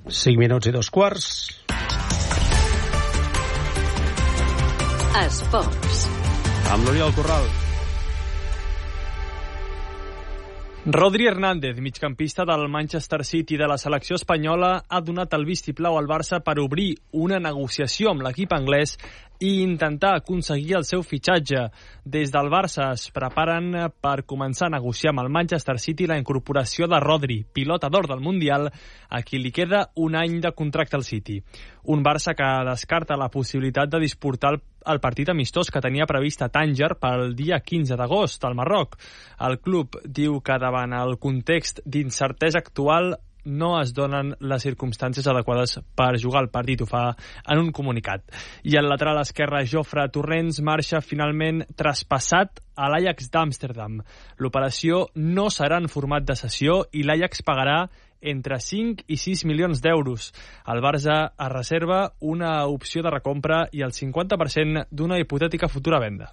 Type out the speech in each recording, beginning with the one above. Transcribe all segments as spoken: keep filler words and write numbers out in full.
cinc minuts i dos quarts. Esports. Amb l'Oriol Corral. Rodri Hernández, migcampista del Manchester City de la selecció espanyola, ha donat el vistiplau al Barça per obrir una negociació amb l'equip anglès i intentar aconseguir el seu fitxatge. Des del Barça es preparen per començar a negociar amb el Manchester City la incorporació de Rodri, pilota d'or del Mundial, a qui li queda un any de contracte al City. Un Barça que descarta la possibilitat de disputar el el partit amistós que tenia previst a Tànger pel dia quinze d'agost al Marroc. El club diu que davant el context d'incertesa actual no es donen les circumstàncies adequades per jugar el partit, ho fa en un comunicat. I el lateral esquerre Jofre Torrents marxa finalment traspassat a l'Ajax d'Amsterdam. L'operació no serà en format de cessió i l'Ajax pagarà entre cinc i sis milions d'euros. El Barça es reserva una opció de recompra i el cinquanta per cent d'una hipotètica futura venda.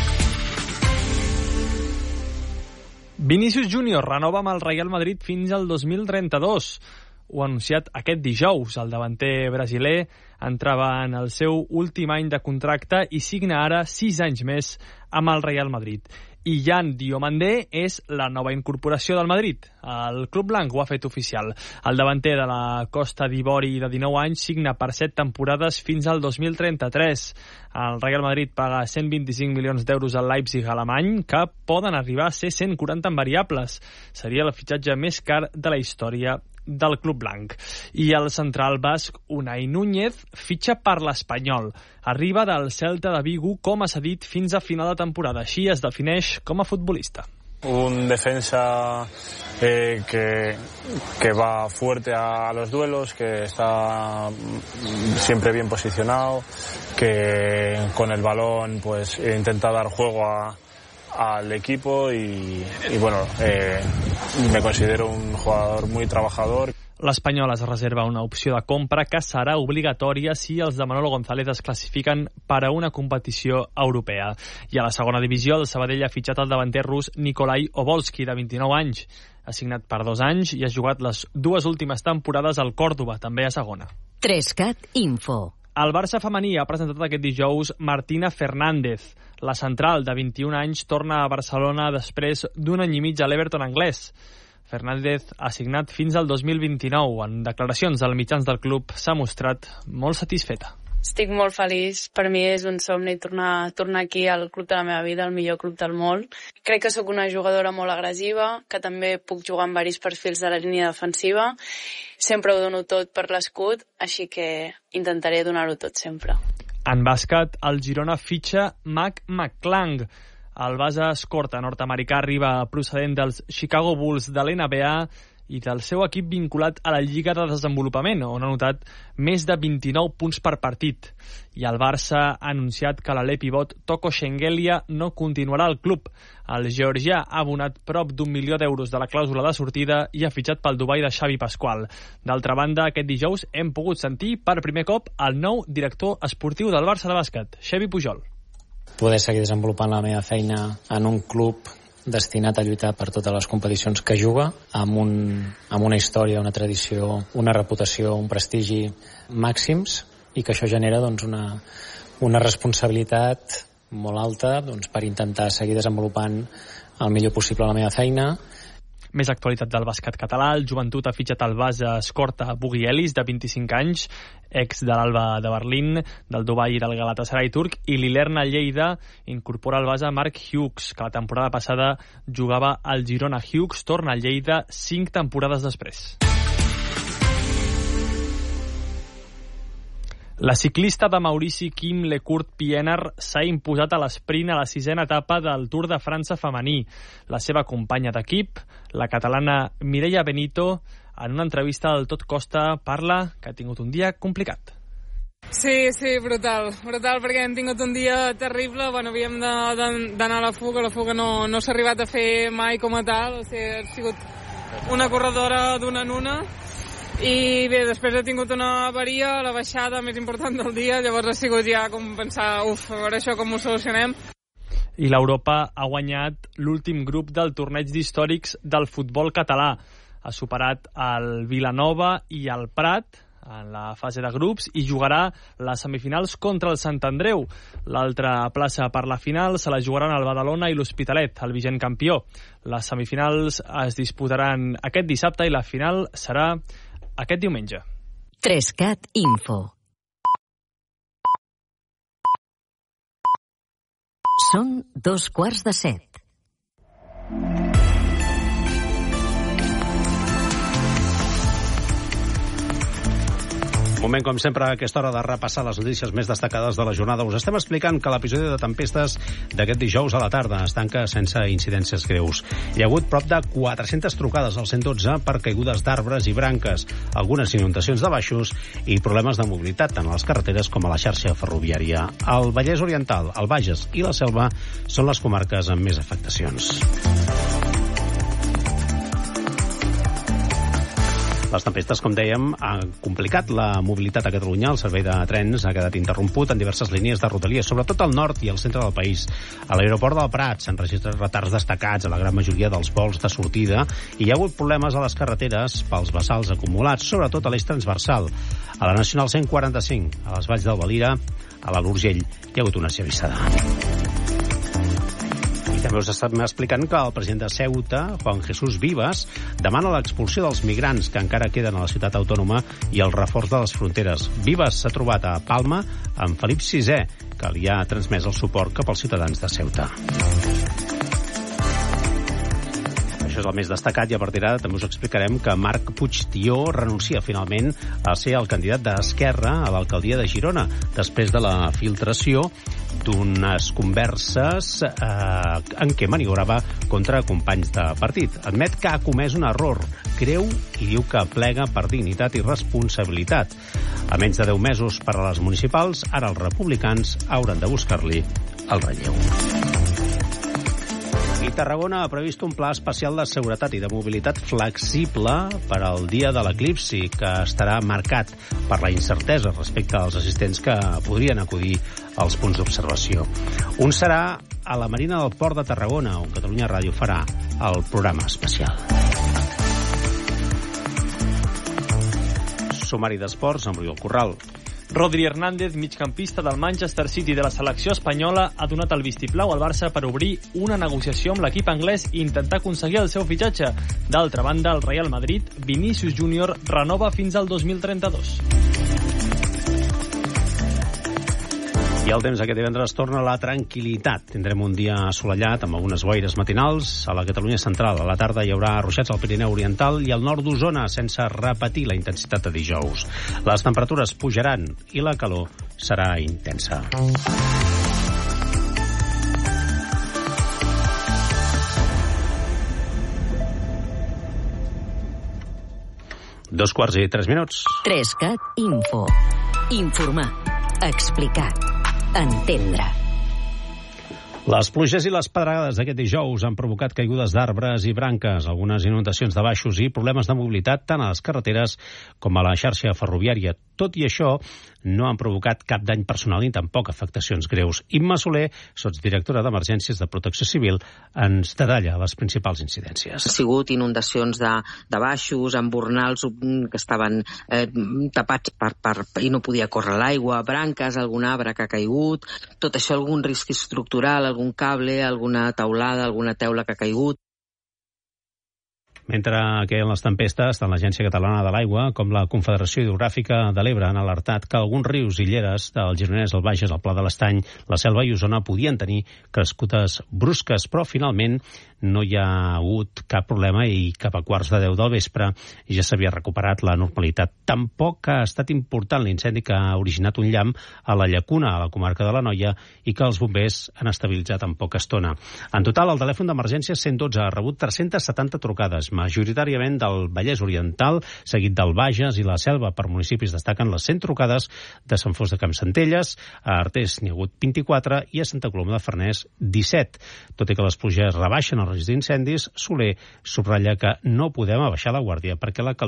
Vinícius Júnior renova amb el Real Madrid fins al dos mil trenta-dos. Ho ha anunciat aquest dijous. El davanter brasiler entrava en el seu últim any de contracte i signa ara sis anys més amb el Real Madrid. I Jan Diomandé és la nova incorporació del Madrid. El club blanc ho ha fet oficial. El davanter de la Costa d'Ivori de dinou anys signa per set temporades fins al dos mil trenta-tres. El Real Madrid paga cent vint-i-cinc milions d'euros al Leipzig alemany, que poden arribar a ser cent quaranta en variables. Seria el fitxatge més car de la història del club blanc. I el central basc Unai Núñez fitxa per l'Espanyol. Arriba del Celta de Vigo com a cedit fins a final de temporada. Així es defineix com a futbolista. Un defensa eh, que, que va fuerte a los duelos, que está siempre bien posicionado, que con el balón pues intenta dar juego a al equipo y, y bueno, eh, me considero un jugador muy trabajador. L'Espanyol es reserva una opció de compra que serà obligatòria si els de Manolo González es classifiquen per a una competició europea. I a la segona divisió, el Sabadell ha fitxat el davanter rus Nikolai Obolski, de vint-i-nou anys. Ha signat per dos anys i ha jugat les dues últimes temporades al Còrdova, també a segona. Trescat Info. El Barça femení ha presentat aquest dijous Martina Fernández. La central, de vint-i-un anys, torna a Barcelona després d'un any i mig a l'Everton anglès. Fernández ha signat fins al dos mil vint-i-nou. En declaracions als mitjans del club s'ha mostrat molt satisfeta. Estic molt feliç. Per mi és un somni tornar, tornar aquí al club de la meva vida, el millor club del món. Crec que sóc una jugadora molt agressiva, que també puc jugar en diversos perfils de la línia defensiva. Sempre ho dono tot per l'escut, així que intentaré donar-ho tot sempre. En bàsquet, el Girona fitxa Mac McClung. El base escorta nord-americà arriba procedent dels Chicago Bulls de l'N B A i del seu equip vinculat a la Lliga de Desenvolupament, on ha notat més de vint-i-nou punts per partit. I el Barça ha anunciat que l'alè pivot Toko Shengelia no continuarà al club. El georgià ha abonat prop d'un milió d'euros de la clàusula de sortida i ha fitxat pel Dubai de Xavi Pasqual. D'altra banda, aquest dijous hem pogut sentir per primer cop el nou director esportiu del Barça de bàsquet, Xavi Pujol. Poder seguir desenvolupant la meva feina en un club destinat a lluitar per totes les competicions que juga, amb, un, amb una història, una tradició, una reputació, un prestigi màxims, i que això genera doncs, una, una responsabilitat molt alta doncs, per intentar seguir desenvolupant el millor possible la meva feina. Més actualitat del bàsquet català. El Joventut ha fitxat el base escorta Bugui Ellis, de vint-i-cinc anys, ex de l'Alba de Berlín, del Dubai i del Galatasaray turc, i l'Ilerna Lleida incorpora el base Mark Hughes, que la temporada passada jugava al Girona. Hughes torna a Lleida cinc temporades després. La ciclista de Maurici Kim Lecourt-Pienaar s'ha imposat a l'esprint a la sisena etapa del Tour de França femení. La seva companya d'equip, la catalana Mireia Benito, en una entrevista al Tot Costa, parla que ha tingut un dia complicat. Sí, sí, brutal, brutal, perquè hem tingut un dia terrible. Bueno, havíem d'anar a la fuga, la fuga no, no s'ha arribat a fer mai com a tal, o sigui, ha sigut una corredora d'una en una. I bé, després he tingut una avaria, la baixada més important del dia, llavors ha sigut ja com pensar, uf, a veure això com ho solucionem. I l'Europa ha guanyat l'últim grup del torneig d'històrics del futbol català. ha superat el Vilanova i el Prat en la fase de grups i jugarà les semifinals contra el Sant Andreu. L'altra plaça per la final se la jugaran el Badalona i l'Hospitalet, el vigent campió. Les semifinals es disputaran aquest dissabte i la final serà aquest diumenge. Trescat Info. Són dos quarts de set. Moment, com sempre, a aquesta hora de repassar les notícies més destacades de la jornada. Us estem explicant que l'episodi de tempestes d'aquest dijous a la tarda es tanca sense incidències greus. Hi ha hagut prop de quatre-centes trucades al cent dotze per caigudes d'arbres i branques, algunes inundacions de baixos i problemes de mobilitat tant a les carreteres com a la xarxa ferroviària. El Vallès Oriental, el Bages i la Selva són les comarques amb més afectacions. Les tempestes, com dèiem, han complicat la mobilitat a Catalunya. El servei de trens ha quedat interromput en diverses línies de rodalies, sobretot al nord i al centre del país. A l'aeroport del Prat s'han registrat retards destacats a la gran majoria dels vols de sortida i hi ha hagut problemes a les carreteres pels vessals acumulats, sobretot a l'eix transversal. A la Nacional cent quaranta-cinc, a les valls del Valira, a la l'Urgell, hi ha hagut una esllavissada. I també us estem explicant que el president de Ceuta, Juan Jesús Vivas, demana l'expulsió dels migrants que encara queden a la ciutat autònoma i el reforç de les fronteres. Vivas s'ha trobat a Palma amb Felip sisè, que li ha transmès el suport cap als ciutadans de Ceuta. Això és el més destacat i a partir d'ara també us explicarem que Marc Puigtió renuncia finalment a ser el candidat d'Esquerra a l'alcaldia de Girona després de la filtració d'unes converses eh, en què maniobrava contra companys de partit. Admet que ha comès un error, creu i diu que plega per dignitat i responsabilitat. A menys de deu mesos per a les municipals, ara els republicans hauran de buscar-li el relleu. I Tarragona ha previst un pla especial de seguretat i de mobilitat flexible per al dia de l'eclipsi, que estarà marcat per la incertesa respecte als assistents que podrien acudir als punts d'observació. Un serà a la Marina del Port de Tarragona, on Catalunya Ràdio farà el programa especial. Sumari d'esports amb Oriol Corral. Rodri Hernández, migcampista del Manchester City de la selecció espanyola, ha donat el vistiplau al Barça per obrir una negociació amb l'equip anglès i intentar aconseguir el seu fitxatge. D'altra banda, el Real Madrid, Vinícius Júnior, renova fins al dos mil trenta-dos. I el temps aquest divendres torna a la tranquil·litat. Tindrem un dia assolellat amb algunes boires matinals. A la Catalunya central a la tarda hi haurà ruixats al Pirineu Oriental i al nord d'Osona, sense repetir la intensitat de dijous. Les temperatures pujaran i la calor serà intensa. Dos quarts i tres minuts. Trescat Info. Informar. Explicar. Entendre. Les pluges i les pedregades d'aquest dijous han provocat caigudes d'arbres i branques, algunes inundacions de baixos i problemes de mobilitat tant a les carreteres com a la xarxa ferroviària. Tot i això, no han provocat cap dany personal ni tampoc afectacions greus. Imma Soler, sotsdirectora d'Emergències de Protecció Civil, ens detalla les principals incidències. Ha sigut inundacions de, de baixos, embornals que estaven eh, tapats per, per, i no podia córrer l'aigua, branques, algun arbre que ha caigut, tot això, algun risc estructural, algun cable, alguna taulada, alguna teula que ha caigut. Mentre que en les tempestes, tant l'Agència Catalana de l'Aigua com la Confederació Hidrogràfica de l'Ebre han alertat que alguns rius i lleres del Gironès, el Bages, el Pla de l'Estany, la Selva i Osona podien tenir crescudes brusques, però finalment no hi ha hagut cap problema i cap a quarts de deu del vespre ja s'havia recuperat la normalitat. Tampoc ha estat important l'incendi que ha originat un llamp a la Llacuna, a la comarca de l'Anoia, i que els bombers han estabilitzat en poca estona. En total, el telèfon d'emergència cent dotze ha rebut tres-centes setanta trucades, majoritàriament del Vallès Oriental, seguit del Bages i la Selva. Per municipis destaquen les cent trucades de Sant Fost de Campsentelles, a Artés n'hi ha hagut vint-i-quatre i a Santa Coloma de Farners disset. Tot i que les pluges rebaixen el risc d'incendis, Soler subratlla que no podem abaixar la guàrdia perquè la calor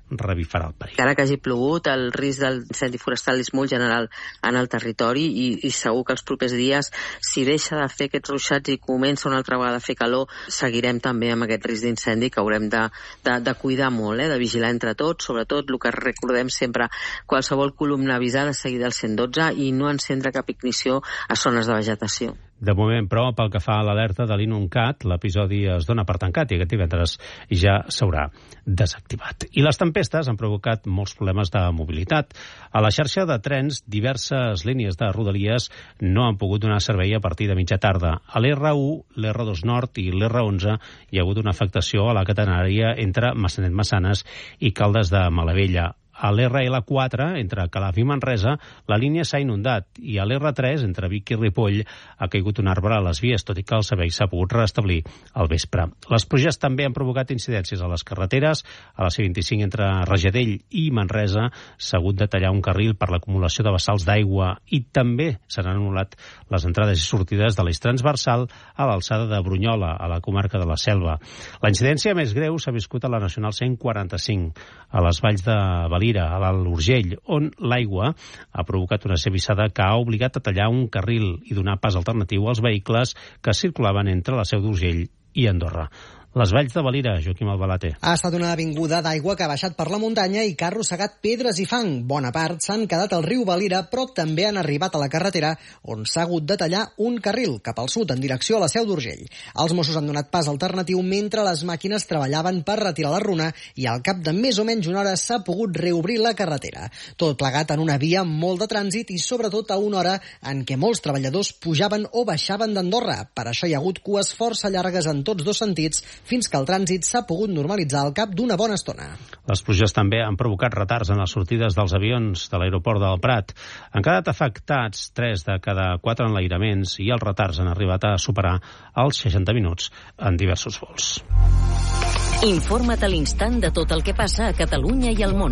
revifarà el perill. Encara que hagi plogut, el risc del incendi forestal és molt general en el territori i, i segur que els propers dies, si deixa de fer aquests ruixats i comença una altra vegada a fer calor, seguirem també amb aquest risc d'incendi que haurem de, de, de cuidar molt, eh? De vigilar entre tots, sobretot el que recordem sempre, qualsevol columna avisada seguida del cent dotze i no encendre cap ignició a zones de vegetació. De moment, però, pel que fa a l'alerta de l'Inuncat, l'episodi es dona per tancat i aquest divendres ja s'haurà desactivat. I les tempestes han provocat molts problemes de mobilitat. A la xarxa de trens, diverses línies de Rodalies no han pogut donar servei a partir de mitja tarda. A l'erra u, l'erra dos Nord i l'erra onze hi ha hagut una afectació a la catenària entre Massanet-Massanes i Caldes de Malavella. A l'erra ela quatre, entre Calaf i Manresa, la línia s'ha inundat i a l'erra tres, entre Vic i Ripoll, ha caigut un arbre a les vies, tot i que el servei s'ha pogut restablir al vespre. Les pluges també han provocat incidències a les carreteres. A la C vint-i-cinc, entre Rajadell i Manresa, s'ha hagut de tallar un carril per l'acumulació de vessals d'aigua i també s'han anul·lat les entrades i sortides de l'eix transversal a l'alçada de Brunyola, a la comarca de la Selva. La incidència més greu s'ha viscut a la Nacional cent quaranta-cinc, a les valls de Valí, a l'Alt Urgell, on l'aigua ha provocat una sevissada que ha obligat a tallar un carril i donar pas alternatiu als vehicles que circulaven entre la Seu d'Urgell i Andorra. Les valls de Valira, Joaquim Albalate. Ha estat una avinguda d'aigua que ha baixat per la muntanya i que ha arrossegat pedres i fang. Bona part s'han quedat al riu Valira, però també han arribat a la carretera, on s'ha hagut de tallar un carril cap al sud en direcció a la Seu d'Urgell. Els Mossos han donat pas alternatiu mentre les màquines treballaven per retirar la runa i al cap de més o menys una hora s'ha pogut reobrir la carretera. Tot plegat en una via amb molt de trànsit i sobretot a una hora en què molts treballadors pujaven o baixaven d'Andorra. Per això hi ha hagut cues força llargues en tots dos sentits, fins que el trànsit s'ha pogut normalitzar al cap d'una bona estona. Les pluges també han provocat retards en les sortides dels avions de l'aeroport del Prat. Han quedat afectats tres de cada quatre enlairaments i els retards han arribat a superar els seixanta minuts en diversos vols. Informa't a l'instant de tot el que passa a Catalunya i al món.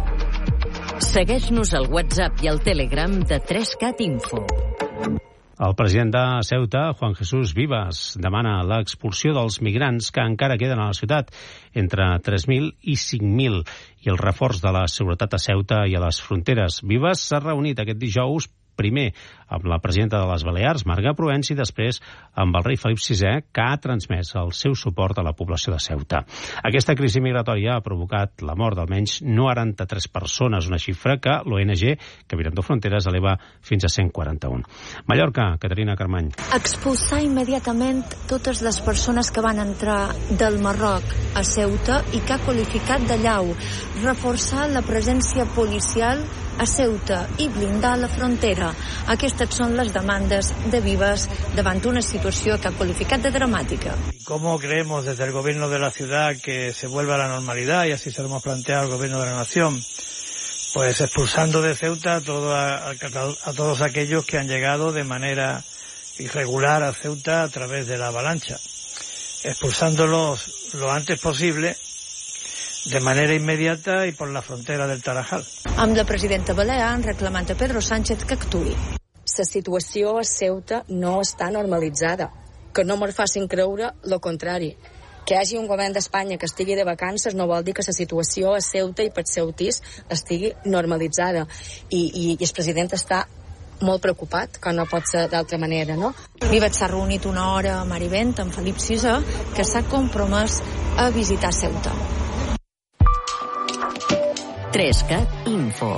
Segueix-nos al WhatsApp i al Telegram de tres cat Info. El president de Ceuta, Juan Jesús Vivas, demana l'expulsió dels migrants que encara queden a la ciutat, entre tres mil i cinc mil, i el reforç de la seguretat a Ceuta i a les fronteres. Vivas s'ha reunit aquest dijous primer amb la presidenta de les Balears, Marga Provenci, i després amb el rei Felip sisè, que ha transmès el seu suport a la població de Ceuta. Aquesta crisi migratòria ha provocat la mort d'almenys noranta-tres persones, una xifra que l'O N G, que Mirando Fronteres, eleva fins a cent quaranta-un. Mallorca, Caterina Carmany. Expulsar immediatament totes les persones que van entrar del Marroc a Ceuta i que ha qualificat de llau, reforçar la presència policial a Ceuta i blindar la frontera. Aquestes són les demandes de Vivas davant una situació que ha qualificat de dramàtica. ¿Cómo creemos desde el gobierno de la ciudad que se vuelva a la normalidad? Y así se lo hemos planteado al gobierno de la nación. Pues expulsando de Ceuta a, todo, a, a, a todos aquellos que han llegado de manera irregular a Ceuta a través de la avalancha. Expulsándolos lo antes posible, de manera inmediata i per la frontera del Tarajal. Amb la presidenta Balear reclamant a Pedro Sánchez que actuï. La situació a Ceuta no està normalitzada, que no me'n facin creure el contrari. Que hi hagi un govern d'Espanya que estigui de vacances no vol dir que la situació a Ceuta i per ceutís estigui normalitzada. I, i, i el president està molt preocupat, que no pot ser d'altra manera, no? Vivas s'ha reunit una hora a Marivent amb Felip sisè, que s'ha compromès a visitar Ceuta. tres cat Info.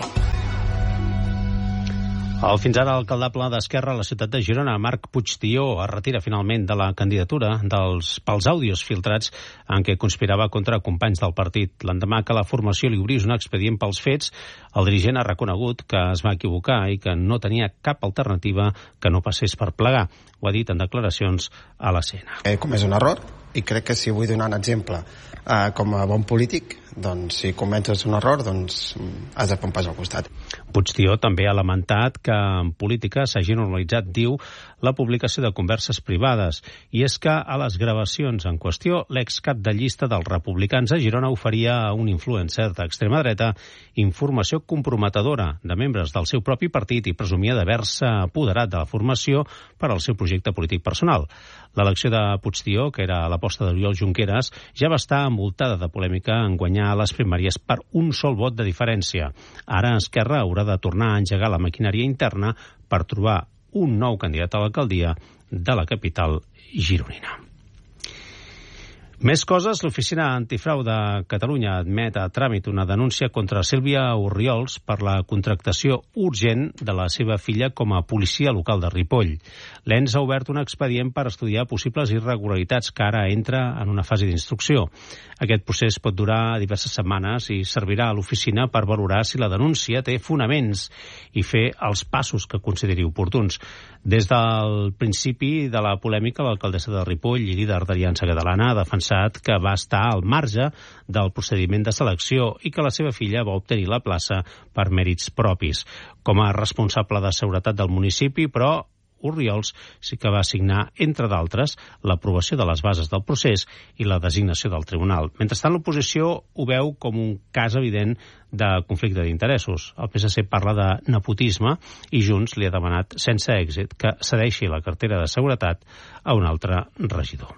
El fins ara alcaldable d'Esquerra a la ciutat de Girona, Marc Puigtió, es retira finalment de la candidatura dels, pels àudios filtrats en què conspirava contra companys del partit. L'endemà que la formació li obrís un expedient pels fets, el dirigent ha reconegut que es va equivocar i que no tenia cap alternativa que no passés per plegar. Ho ha dit en declaracions a la C N. He comès un error i crec que si vull donar un exemple eh, com a bon polític, doncs si comences un error, doncs has de fer un pas al costat. Puigtió també ha lamentat que en política s'hagi normalitzat, diu, la publicació de converses privades. I és que a les gravacions en qüestió, l'excap de llista dels republicans a Girona oferia a un influencer d'extrema dreta informació comprometedora de membres del seu propi partit i presumia d'haver-se apoderat de la formació per al seu projecte polític personal. L'elecció de Puigdió, que era l'aposta d'Oriol Junqueras, ja va estar envoltada de polèmica en guanyar les primàries per un sol vot de diferència. Ara Esquerra haurà de tornar a engegar la maquinària interna per trobar un nou candidat a l'alcaldia de la capital gironina. Més coses, l'Oficina Antifrau de Catalunya admet a tràmit una denúncia contra Sílvia Orriols per la contractació urgent de la seva filla com a policia local de Ripoll. L'E N S ha obert un expedient per estudiar possibles irregularitats que ara entra en una fase d'instrucció. Aquest procés pot durar diverses setmanes i servirà a l'oficina per valorar si la denúncia té fonaments i fer els passos que consideri oportuns. Des del principi de la polèmica, l'alcaldessa de Ripoll i líder d'Aliança Catalana ha defensat que va estar al marge del procediment de selecció i que la seva filla va obtenir la plaça per mèrits propis. Com a responsable de seguretat del municipi, però, Orriols sí que va signar, entre d'altres, l'aprovació de les bases del procés i la designació del tribunal. Mentrestant, l'oposició ho veu com un cas evident de conflicte d'interessos. El P S C parla de nepotisme i Junts li ha demanat, sense èxit, que cedeixi la cartera de seguretat a un altre regidor.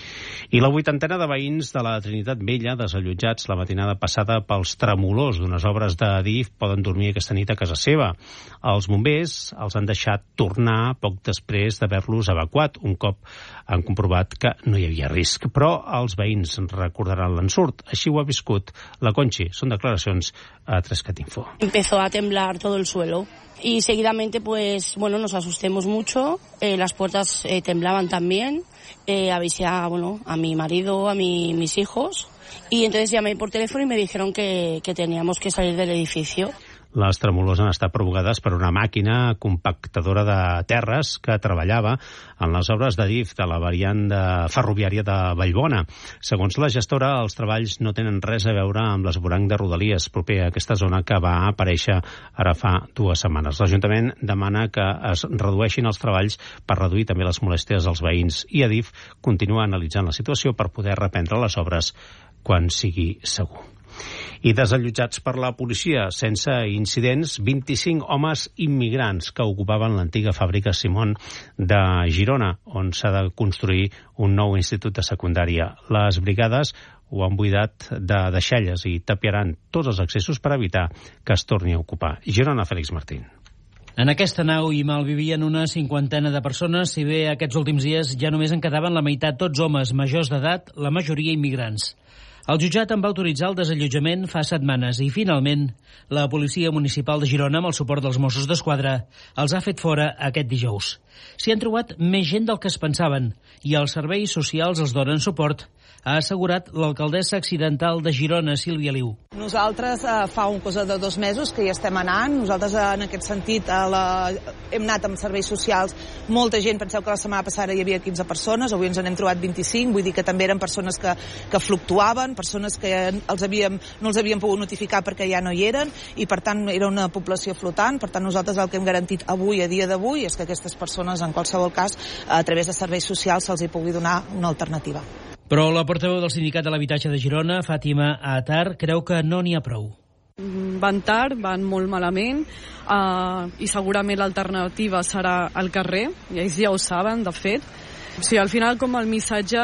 I la vuitantena de veïns de la Trinitat Vella, desallotjats la matinada passada pels tremolors d'unes obres d'Adif, poden dormir aquesta nit a casa seva. Els bombers els han deixat tornar poc després d'haver-los evacuat, un cop han comprovat que no hi havia risc. Però els veïns recordaran l'ensurt. Així ho ha viscut la Conchi. Són declaracions a Trescat Info. Empezó a temblar todo el suelo. Y seguidamente, pues, bueno, nos asustemos mucho, eh, las puertas eh, temblaban también, eh, avisé a, bueno, a mi marido, a mi, mis hijos, y entonces llamé por teléfono y me dijeron que, que teníamos que salir del edificio. Les tremolors han estat provocades per una màquina compactadora de terres que treballava en les obres d'Adif de la variant de ferroviària de Vallbona. Segons la gestora, els treballs no tenen res a veure amb l'esvoranc de Rodalies proper a aquesta zona que va aparèixer ara fa dues setmanes. L'Ajuntament demana que es redueixin els treballs per reduir també les molèsties als veïns i Adif continua analitzant la situació per poder reprendre les obres quan sigui segur. I desallotjats per la policia, sense incidents, vint-i-cinc homes immigrants que ocupaven l'antiga fàbrica Simón de Girona, on s'ha de construir un nou institut de secundària. Les brigades ho han buidat de deixalles i tapiaran tots els accessos per evitar que es torni a ocupar. Girona, Fèlix Martín. En aquesta nau hi malvivien una cinquantena de persones, si bé aquests últims dies ja només en quedaven la meitat, tots homes majors d'edat, la majoria immigrants. El jutjat en va autoritzar el desallotjament fa setmanes i, finalment, la policia municipal de Girona, amb el suport dels Mossos d'Esquadra, els ha fet fora aquest dijous. S'hi han trobat més gent del que es pensaven i els serveis socials els donen suport, ha assegurat l'alcaldessa accidental de Girona, Sílvia Liu. Nosaltres eh, fa un cosa de dos mesos que hi estem anant. Nosaltres eh, en aquest sentit eh, la... hem anat amb serveis socials. Molta gent, penseu que la setmana passada hi havia quinze persones, avui ens n'hem trobat vint-i-cinc, vull dir que també eren persones que, que fluctuaven, persones que els havíem, no els havíem pogut notificar perquè ja no hi eren i per tant era una població flotant. Per tant nosaltres el que hem garantit avui, a dia d'avui, és que aquestes persones en qualsevol cas a través de serveis socials se'ls hi pugui donar una alternativa. Però la portaveu del Sindicat de l'Habitatge de Girona, Fàtima Atar, creu que no n'hi ha prou. Van tard, van molt malament uh, i segurament l'alternativa serà al carrer, i ells ja ho saben, de fet. O sigui, al final, com el missatge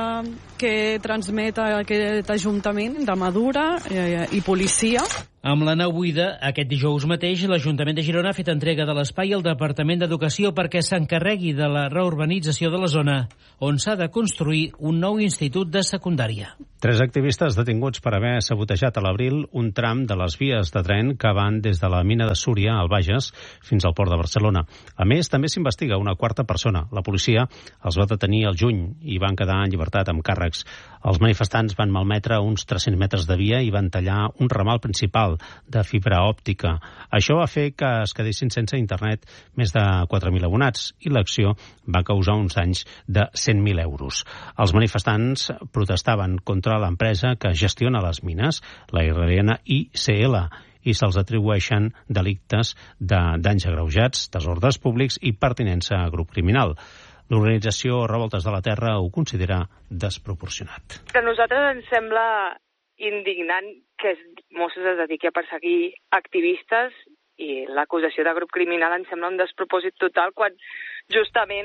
que transmet aquest Ajuntament de Madura eh, i policia. Amb la nau buida, aquest dijous mateix, l'Ajuntament de Girona ha fet entrega de l'espai al Departament d'Educació perquè s'encarregui de la reurbanització de la zona, on s'ha de construir un nou institut de secundària. Tres activistes detinguts per haver sabotejat a l'abril un tram de les vies de tren que van des de la mina de Súria, al Bages, fins al port de Barcelona. A més, també s'investiga una quarta persona. La policia els va detenir al juny i van quedar en llibertat amb càrrecs. Els manifestants van malmetre uns tres-cents metres de via i van tallar un ramal principal de fibra òptica. Això va fer que es quedessin sense internet més de quatre mil abonats i l'acció va causar uns danys de cent mil euros. Els manifestants protestaven contra l'empresa que gestiona les mines, la israeliana I C L, i se'ls atribueixen delictes de danys agreujats, desordres públics i pertinença a grup criminal. L'organització Revoltes de la Terra ho considera desproporcionat. A nosaltres ens sembla indignant que Mossos es dediqui a perseguir activistes i l'acusació de grup criminal ens sembla un despropòsit total quan justament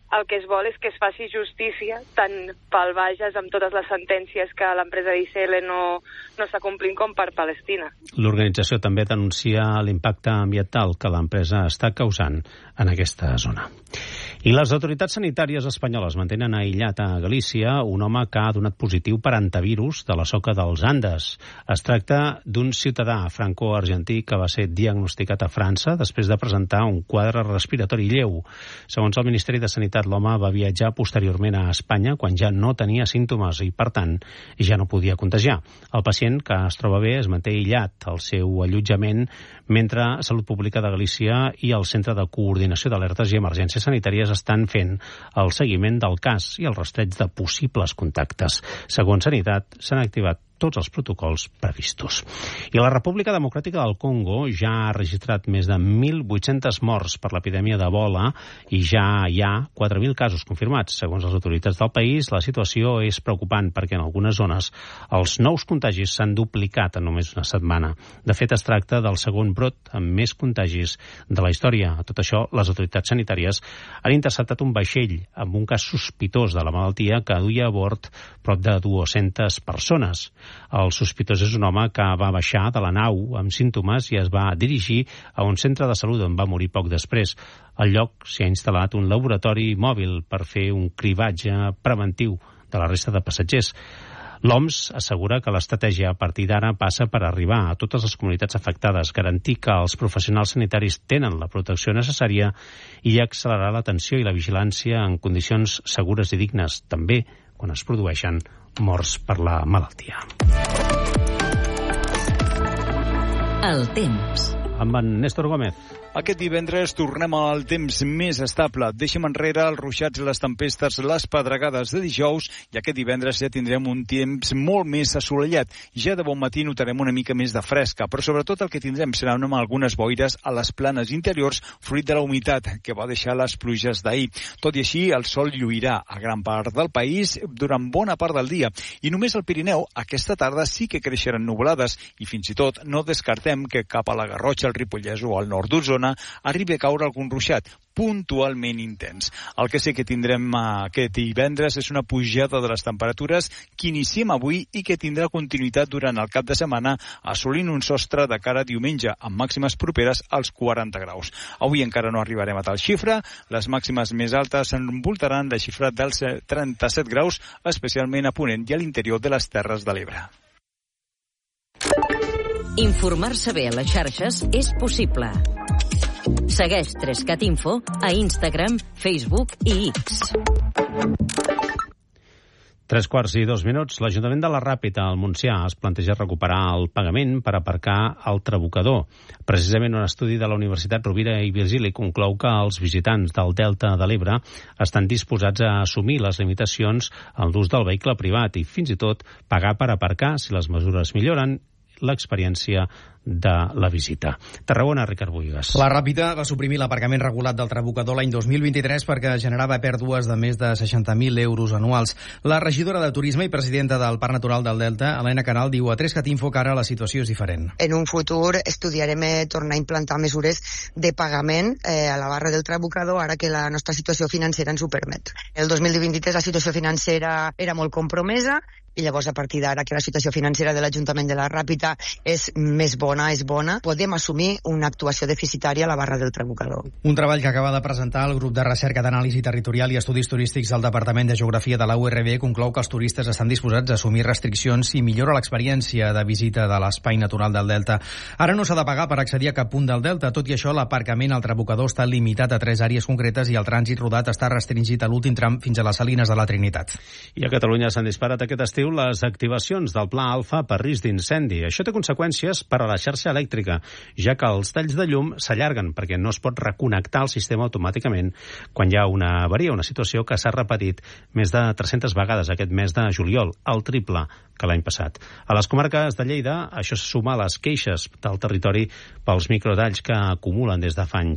el que es vol és que es faci justícia tant pel Bages amb totes les sentències que l'empresa d'I C L no, no està complint com per Palestina. L'organització també denuncia l'impacte ambiental que l'empresa està causant en aquesta zona. I les autoritats sanitàries espanyoles mantenen aïllat a Galícia un home que ha donat positiu per antivirus de la soca dels Andes. Es tracta d'un ciutadà franco-argentí que va ser diagnosticat a França després de presentar un quadre respiratori lleu. Segons el Ministeri de Sanitat, l'home va viatjar posteriorment a Espanya quan ja no tenia símptomes i, per tant, ja no podia contagiar. El pacient, que es troba bé, es manté aïllat al seu allotjament mentre Salut Pública de Galícia i el Centre de Coordinació d'Alertes i Emergències Sanitàries estan fent el seguiment del cas i el rastreig de possibles contactes. Segons Sanitat, s'han activat tots els protocols previstos. I la República Democràtica del Congo ja ha registrat més de mil vuit-cents morts per l'epidèmia d'Ebola i ja hi ha quatre mil casos confirmats. Segons les autoritats del país, la situació és preocupant perquè en algunes zones els nous contagis s'han duplicat en només una setmana. De fet, es tracta del segon brot amb més contagis de la història. A tot això, les autoritats sanitàries han interceptat un vaixell amb un cas sospitós de la malaltia que duia a bord prop de dues-centes persones. El sospitós és un home que va baixar de la nau amb símptomes i es va dirigir a un centre de salut on va morir poc després. Al lloc s'hi ha instal·lat un laboratori mòbil per fer un cribatge preventiu de la resta de passatgers. L'O M S assegura que l'estratègia a partir d'ara passa per arribar a totes les comunitats afectades, garantir que els professionals sanitaris tenen la protecció necessària i accelerar l'atenció i la vigilància en condicions segures i dignes, també quan es produeixen morts per la malaltia. El temps. Amb en Néstor Gómez. Aquest divendres tornem al temps més estable. Deixem enrere els ruixats, les tempestes, les pedregades de dijous i aquest divendres ja tindrem un temps molt més assolellat. Ja de bon matí notarem una mica més de fresca, però sobretot el que tindrem seran algunes boires a les planes interiors fruit de la humitat que va deixar les pluges d'ahir. Tot i així, el sol lluirà a gran part del país durant bona part del dia i només al Pirineu aquesta tarda sí que creixeran nuvolades i fins i tot no descartem que cap a la Garrotxa, el Ripollès o al nord d'Osona arribi a caure algun ruixat puntualment intens. El que sí que tindrem aquest divendres és una pujada de les temperatures que iniciem avui i que tindrà continuïtat durant el cap de setmana, assolint un sostre de cara a diumenge amb màximes properes als quaranta graus. Avui encara no arribarem a tal xifra, les màximes més altes s'envoltaran la xifra dels trenta-set graus, especialment a Ponent i a l'interior de les Terres de l'Ebre. Informar-se bé a les xarxes és possible. Segueix Trescat Info a Instagram, Facebook i X. Tres quarts i dos minuts. L'Ajuntament de la Ràpita, al Montsià, es planteja recuperar el pagament per aparcar al Trabucador. Precisament un estudi de la Universitat Rovira i Virgili conclou que els visitants del Delta de l'Ebre estan disposats a assumir les limitacions en l'ús del vehicle privat i fins i tot pagar per aparcar si les mesures milloren l'experiència de la visita. Tarragona, Ricard Buigas. La Ràpita va suprimir l'aparcament regulat del Trabucador l'any dos mil vint-i-tres perquè generava pèrdues de més de seixanta mil euros anuals. La regidora de Turisme i presidenta del Parc Natural del Delta, Helena Canal, diu a Trescat Info que ara la situació és diferent. En un futur estudiarem tornar a implantar mesures de pagament eh, a la barra del Trabucador ara que la nostra situació financera ens ho permet. El dos mil vint-i-tres la situació financera era molt compromesa i llavors a partir d'ara que la situació financera de l'Ajuntament de la Ràpita és més bona, és bona, podem assumir una actuació deficitària a la barra del Trabucador. Un treball que acaba de presentar el grup de recerca d'anàlisi territorial i estudis turístics del Departament de Geografia de la U R B conclou que els turistes estan disposats a assumir restriccions i millora l'experiència de visita de l'espai natural del Delta. Ara no s'ha de pagar per accedir a cap punt del Delta, tot i això l'aparcament al Trabucador està limitat a tres àrees concretes i el trànsit rodat està restringit a l'últim tram fins a les Salines de la Trinitat. I a Catalunya s'han disparat aquest estiu les activacions del Pla Alfa per risc d'incendi. Això té conseqüències per a la xarxa elèctrica, ja que els talls de llum s'allarguen perquè no es pot reconnectar el sistema automàticament quan hi ha una avaria, una situació que s'ha repetit més de tres-centes vegades aquest mes de juliol, el triple que l'any passat. A les comarques de Lleida, això se suma a les queixes del territori pels microdalls que acumulen des de fa anys.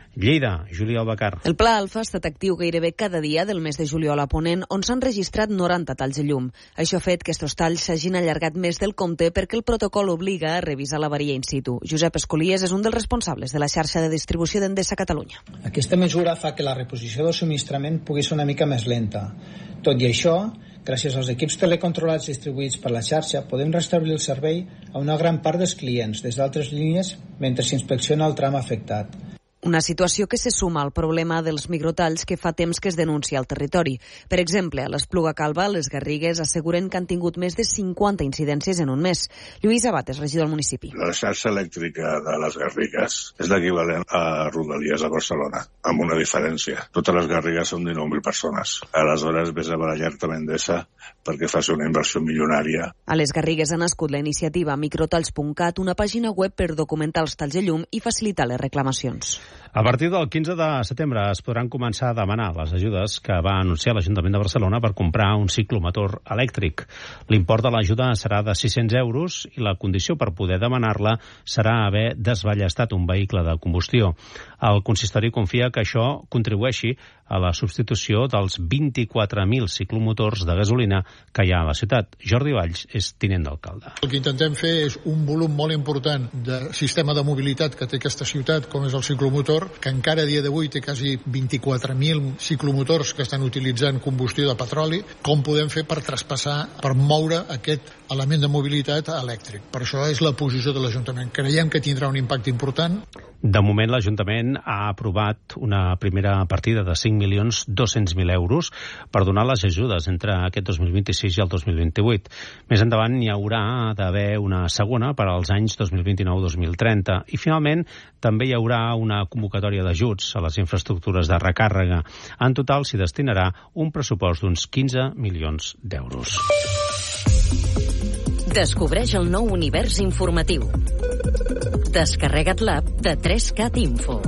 Lleida, Júlia Albacar. El Pla Alfa ha estat actiu gairebé cada dia del mes de juliol a Ponent, on s'han registrat noranta talls de llum. Això ha fet que estos talls s'hagin allargat més del compte perquè el protocol obliga a revisar l'avaria in situ. Josep Escolies és un dels responsables de la xarxa de distribució d'Endesa a Catalunya. Aquesta mesura fa que la reposició del subministrament pugui ser una mica més lenta. Tot i això, gràcies als equips telecontrolats distribuïts per la xarxa, podem restablir el servei a una gran part dels clients des d'altres línies mentre s'inspecciona el tram afectat. Una situació que se suma al problema dels microtalls que fa temps que es denuncia al territori. Per exemple, a l'Espluga Calba, les Garrigues asseguren que han tingut més de cinquanta incidències en un mes. Lluís Abat és regidor del municipi. La xarxa elèctrica de les Garrigues és l'equivalent a Rodalies a Barcelona, amb una diferència. Totes les Garrigues són dinou mil persones. Aleshores, vés a barallar-te amb Endesa perquè faci una inversió milionària. A les Garrigues ha nascut la iniciativa microtalls punt cat, una pàgina web per documentar els talls de llum i facilitar les reclamacions. A partir del quinze de setembre es podran començar a demanar les ajudes que va anunciar l'Ajuntament de Barcelona per comprar un ciclomotor elèctric. L'import de l'ajuda serà de sis-cents euros i la condició per poder demanar-la serà haver desballestat un vehicle de combustió. El consistori confia que això contribueixi a la substitució dels vint-i-quatre mil ciclomotors de gasolina que hi ha a la ciutat. Jordi Valls és tinent d'alcalde. El que intentem fer és un volum molt important de sistema de mobilitat que té aquesta ciutat, com és el ciclomotor, que encara a dia d'avui té quasi vint-i-quatre mil ciclomotors que estan utilitzant combustió de petroli. Com podem fer per traspassar, per moure aquest element de mobilitat elèctric? Per això és la posició de l'Ajuntament. Creiem que tindrà un impacte important. De moment, l'Ajuntament ha aprovat una primera partida de cinc milions dos-cents mil euros per donar les ajudes entre aquest dos mil vint-i-sis i el dos mil vint-i-vuit. Més endavant hi haurà d'haver una segona per als anys dos mil vint-i-nou dos mil trenta. I, finalment, també hi haurà una convocatòria d'ajuts a les infraestructures de recàrrega. En total s'hi destinarà un pressupost d'uns quinze milions d'euros. Descobreix el nou univers informatiu. Descarrega't l'app de tres cat Info.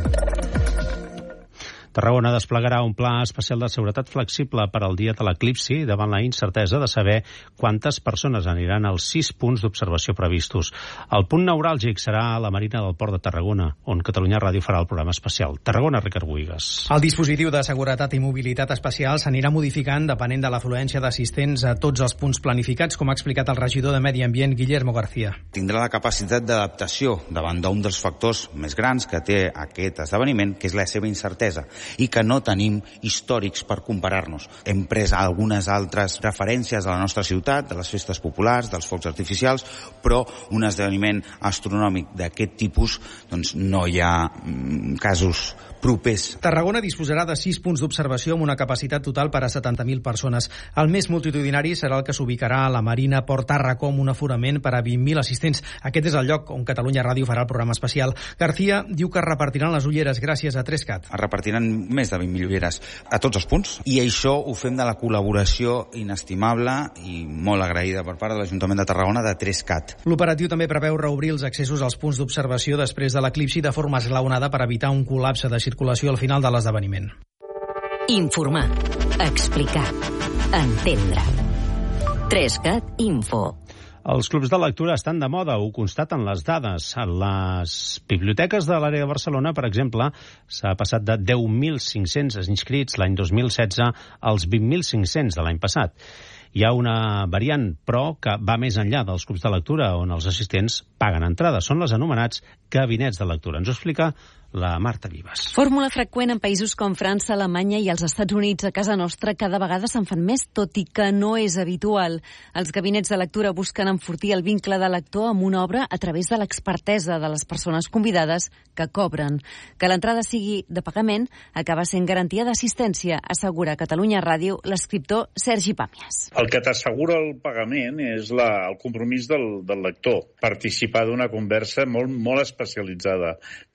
Tarragona desplegarà un pla especial de seguretat flexible per al dia de l'eclipsi davant la incertesa de saber quantes persones aniran als sis punts d'observació previstos. El punt neuràlgic serà la Marina del Port de Tarragona, on Catalunya Ràdio farà el programa especial. Tarragona, Ricard Buigas. El dispositiu de seguretat i mobilitat especial s'anirà modificant depenent de l'afluència d'assistents a tots els punts planificats, com ha explicat el regidor de Medi Ambient, Guillermo García. Tindrà la capacitat d'adaptació davant d'un dels factors més grans que té aquest esdeveniment, que és la seva incertesa, i que no tenim històrics per comparar-nos. Hem pres algunes altres referències de la nostra ciutat, de les festes populars, dels focs artificials, però un esdeveniment astronòmic d'aquest tipus, doncs no hi ha mm, casos propers. Tarragona disposarà de sis punts d'observació amb una capacitat total per a setanta mil persones. El més multitudinari serà el que s'ubicarà a la Marina Port Tarracó amb un aforament per a vint mil assistents. Aquest és el lloc on Catalunya Ràdio farà el programa especial. García diu que repartiran les ulleres gràcies a tres cat. Es repartiran més de vint mil ulleres a tots els punts i això ho fem de la col·laboració inestimable i molt agraïda per part de l'Ajuntament de Tarragona de tres cat. L'operatiu també preveu reobrir els accessos als punts d'observació després de l'eclipsi de forma esglaonada per evitar un col·lapse de circulació al final de l'esdeveniment. Informar, explicar, entendre. tres cat Info. Els clubs de lectura estan de moda, ho constaten les dades. A les biblioteques de l'àrea de Barcelona, per exemple, s'ha passat de deu mil cinc-cents inscrits l'any dos mil setze als vint mil cinc-cents de l'any passat. Hi ha una variant, però, que va més enllà dels clubs de lectura, on els assistents paguen entrada. Són les anomenats gabinets de lectura. Ens ho explica la Marta Vives. Fórmula freqüent en països com França, Alemanya i els Estats Units. A casa nostra cada vegada se'n fan més, tot i que no és habitual. Els gabinets de lectura busquen enfortir el vincle de lector amb una obra a través de l'expertesa de les persones convidades que cobren. Que l'entrada sigui de pagament acaba sent garantia d'assistència, assegura a Catalunya Ràdio l'escriptor Sergi Pàmies. El que t'assegura el pagament és la, el compromís del, del lector, participar d'una conversa molt, molt especialitzada,